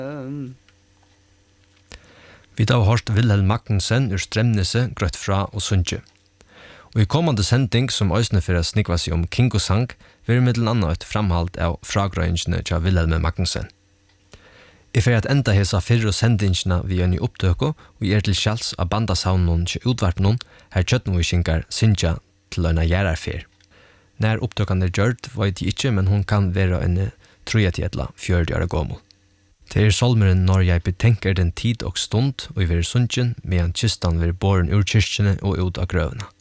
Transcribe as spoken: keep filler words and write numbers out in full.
Vi har hørt Wilhelm Magnussen ur Stremnese, grøtt fra og Sundje. Og i kommande sending som øysene for å snikva seg om Kingo-sang, vil vi mellom annet et framhalt av fragrøyngene til Wilhelm Magnussen. I for at enda hesa fyrre sendingene vi gjør i opptøko, og er til kjelds av bandasavnen til utvartenen, her kjøttenvishingar Sindja til øyne gjerarfer. Når opptøkene er gjørt, vet jeg ikke, men hun kan være en trojetietla fjørde år gammel. Det er solmeren når jeg betenker den tid og stund, og i være sundjen, medan kistan være båren ur kyrkjene og ut av grøvene.